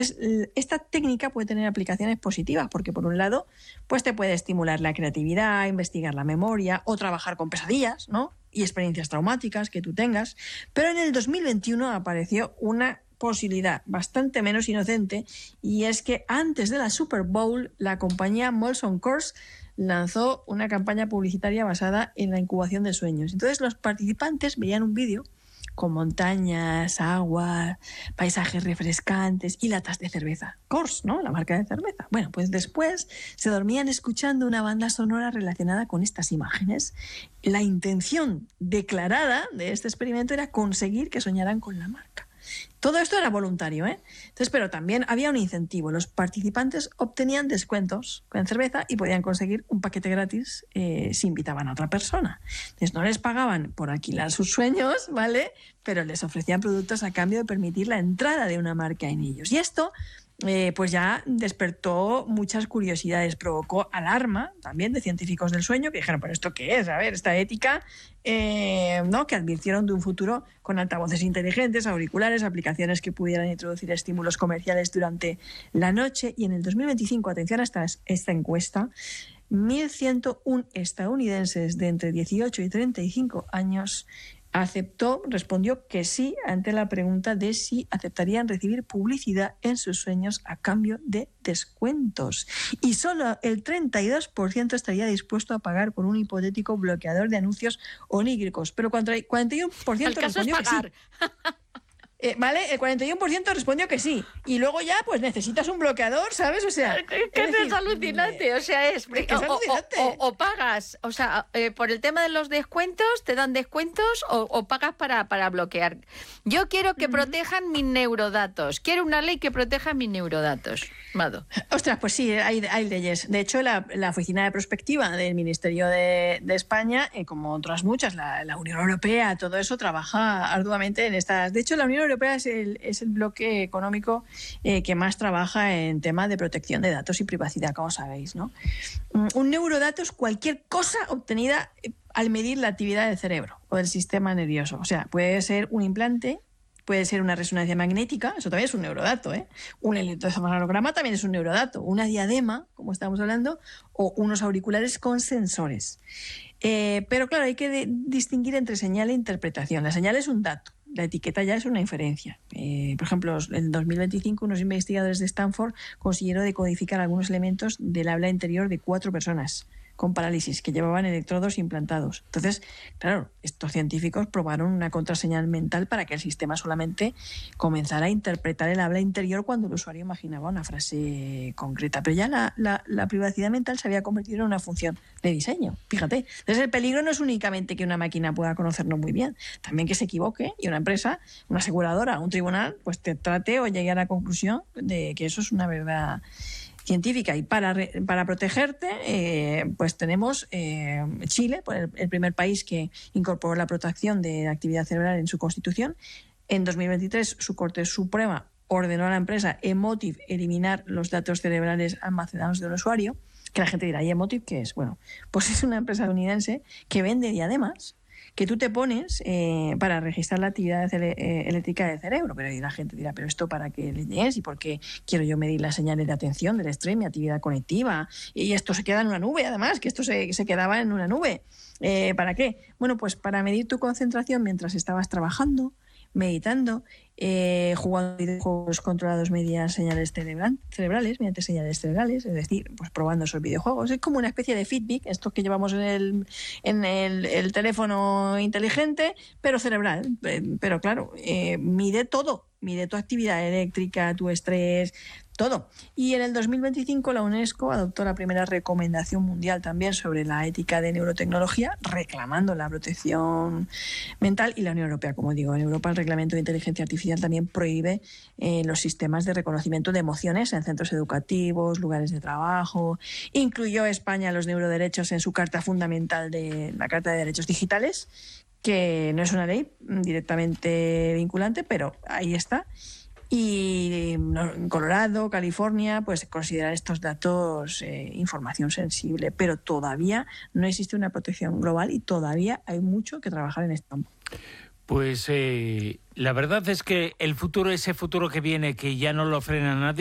esta técnica puede tener aplicaciones positivas porque, por un lado, pues te puede estimular la creatividad, investigar la memoria o trabajar con pesadillas, ¿no? Y experiencias traumáticas que tú tengas. Pero en el 2021 apareció una posibilidad bastante menos inocente, y es que antes de la Super Bowl la compañía Molson Coors lanzó una campaña publicitaria basada en la incubación de sueños. Entonces los participantes veían un vídeo con montañas, agua, paisajes refrescantes y latas de cerveza. Coors, ¿no? La marca de cerveza. Bueno, pues después se dormían escuchando una banda sonora relacionada con estas imágenes. La intención declarada de este experimento era conseguir que soñaran con la marca. Todo esto era voluntario, ¿eh? Entonces, pero también había un incentivo. Los participantes obtenían descuentos con cerveza y podían conseguir un paquete gratis si invitaban a otra persona. Entonces, no les pagaban por alquilar sus sueños, ¿vale? Pero les ofrecían productos a cambio de permitir la entrada de una marca en ellos. Y esto pues ya despertó muchas curiosidades, provocó alarma también de científicos del sueño que dijeron, ¿pero esto qué es? A ver, esta ética, ¿no? Que advirtieron de un futuro con altavoces inteligentes, auriculares, aplicaciones que pudieran introducir estímulos comerciales durante la noche. Y en el 2025, atención a esta encuesta, 1.101 estadounidenses de entre 18 y 35 años respondió que sí ante la pregunta de si aceptarían recibir publicidad en sus sueños a cambio de descuentos. Y solo el 32% estaría dispuesto a pagar por un hipotético bloqueador de anuncios oníricos. Pero 41% respondió que sí. ¿Vale? El 41% respondió que sí. Y luego ya, pues necesitas un bloqueador, ¿sabes? O sea... Es alucinante. O sea, es alucinante. O pagas, o sea, por el tema de los descuentos, te dan descuentos o pagas para bloquear. Yo quiero que protejan mis neurodatos. Quiero una ley que proteja mis neurodatos. Mado. Ostras, pues sí, hay leyes. De hecho, la Oficina de Prospectiva del Ministerio de España, como otras muchas, la Unión Europea, todo eso trabaja arduamente en estas... De hecho, la Unión Europea es el bloque económico que más trabaja en temas de protección de datos y privacidad, como sabéis, ¿no? Un neurodato es cualquier cosa obtenida al medir la actividad del cerebro o del sistema nervioso. O sea, puede ser un implante, puede ser una resonancia magnética, eso también es un neurodato, ¿eh? Un electroencefalograma también es un neurodato, una diadema, como estábamos hablando, o unos auriculares con sensores. Pero claro, hay que distinguir entre señal e interpretación. La señal es un dato, la etiqueta ya es una inferencia. Por ejemplo, en 2025 unos investigadores de Stanford consiguieron decodificar algunos elementos del habla interior de 4 personas con parálisis que llevaban electrodos implantados. Entonces, claro, estos científicos probaron una contraseñal mental para que el sistema solamente comenzara a interpretar el habla interior cuando el usuario imaginaba una frase concreta. Pero ya la privacidad mental se había convertido en una función de diseño, fíjate. Entonces, el peligro no es únicamente que una máquina pueda conocernos muy bien, también que se equivoque y una empresa, una aseguradora, un tribunal, pues te trate o llegue a la conclusión de que eso es una verdad científica. Y para protegerte, pues tenemos Chile, el primer país que incorporó la protección de la actividad cerebral en su constitución. En 2023, su Corte Suprema ordenó a la empresa Emotiv eliminar los datos cerebrales almacenados del usuario. Que la gente dirá, ¿y Emotiv qué es? Bueno, pues es una empresa estadounidense que vende diademas que tú te pones para registrar la actividad eléctrica del cerebro. Pero la gente dirá, ¿pero esto para qué es? ¿Y por qué quiero yo medir las señales de atención, del estrés, mi actividad conectiva? Y esto se queda en una nube, además, que esto se quedaba en una nube. ¿Para qué? Bueno, pues para medir tu concentración mientras estabas trabajando, meditando, jugando videojuegos controlados mediante señales cerebrales, es decir, pues probando esos videojuegos. Es como una especie de Fitbit, estos que llevamos en el teléfono inteligente, pero cerebral. Pero claro, mide todo, mide tu actividad eléctrica, tu estrés, todo. Y en el 2025 la UNESCO adoptó la primera recomendación mundial también sobre la ética de neurotecnología, reclamando la protección mental. Y la Unión Europea, como digo, en Europa el reglamento de inteligencia artificial también prohíbe los sistemas de reconocimiento de emociones en centros educativos, lugares de trabajo. Incluyó España los neuroderechos en su Carta Fundamental de la Carta de Derechos Digitales, que no es una ley directamente vinculante, pero ahí está. Y en Colorado, California, pues consideran estos datos información sensible, pero todavía no existe una protección global y todavía hay mucho que trabajar en este campo. Pues la verdad es que el futuro, ese futuro que viene, que ya no lo frena nadie,